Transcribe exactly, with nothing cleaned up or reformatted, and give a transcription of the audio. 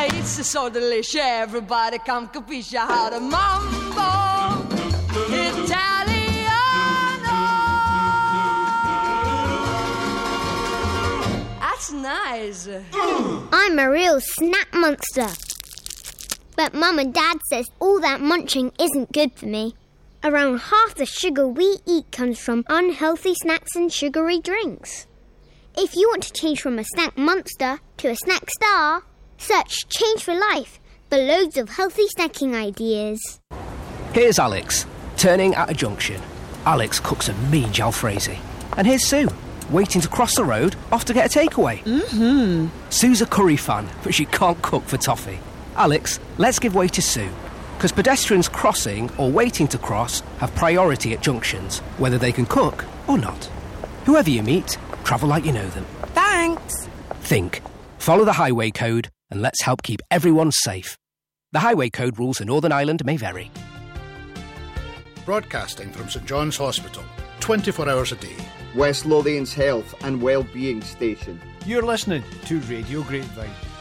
It's so delicious. Everybody come capisce how to mambo Italiano. That's nice. I'm a real snack monster. But Mum and Dad says all that munching isn't good for me. Around half the sugar we eat comes from unhealthy snacks and sugary drinks. If you want to change from a snack monster to a snack star, search Change for Life for loads of healthy snacking ideas. Here's Alex, turning at a junction. Alex cooks a mean jalfrezi. And here's Sue, waiting to cross the road off to get a takeaway. Mm-hmm. Sue's a curry fan, but she can't cook for toffee. Alex, let's give way to Sue, because pedestrians crossing or waiting to cross have priority at junctions, whether they can cook or not. Whoever you meet, travel like you know them. Thanks. Think. Follow the highway code and let's help keep everyone safe. The highway code rules in Northern Ireland may vary. Broadcasting from St John's Hospital, twenty-four hours a day. West Lothian's health and wellbeing station. You're listening to Radio Grapevine.